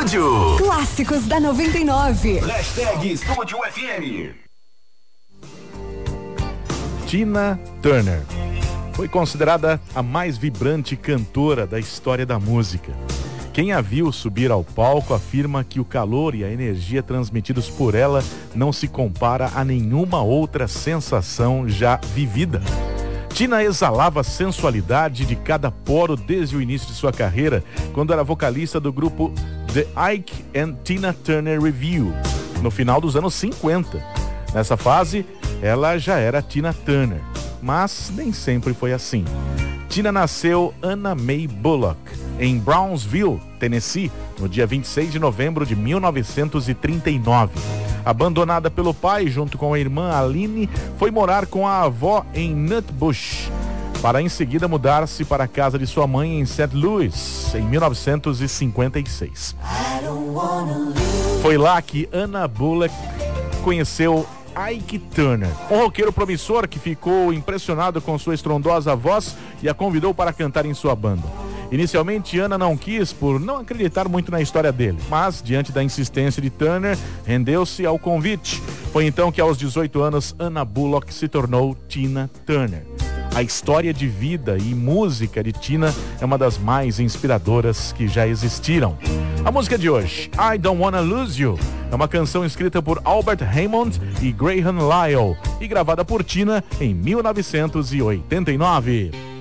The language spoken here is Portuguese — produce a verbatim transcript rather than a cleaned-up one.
Estúdio. Clássicos da noventa e nove. Hashtag Estúdio F M. Tina Turner foi considerada a mais vibrante cantora da história da música. Quem a viu subir ao palco afirma que o calor e a energia transmitidos por ela não se compara a nenhuma outra sensação já vivida. Tina exalava sensualidade de cada poro desde o início de sua carreira, quando era vocalista do grupo The Ike and Tina Turner Revue, no final dos anos cinquenta. Nessa fase, ela já era Tina Turner, mas nem sempre foi assim. Tina nasceu Anna Mae Bullock, em Brownsville, Tennessee, no dia vinte e seis de novembro de mil novecentos e trinta e nove. Abandonada pelo pai, junto com a irmã Aline, foi morar com a avó em Nutbush, para em seguida mudar-se para a casa de sua mãe em Saint Louis, em mil novecentos e cinquenta e seis. Foi lá que Anna Bullock conheceu Ike Turner, um roqueiro promissor que ficou impressionado com sua estrondosa voz e a convidou para cantar em sua banda. Inicialmente, Anna não quis por não acreditar muito na história dele, mas, diante da insistência de Turner, rendeu-se ao convite. Foi então que, aos dezoito anos, Anna Bullock se tornou Tina Turner. A história de vida e música de Tina é uma das mais inspiradoras que já existiram. A música de hoje, I Don't Wanna Lose You, é uma canção escrita por Albert Hammond e Graham Lyle e gravada por Tina em mil novecentos e oitenta e nove.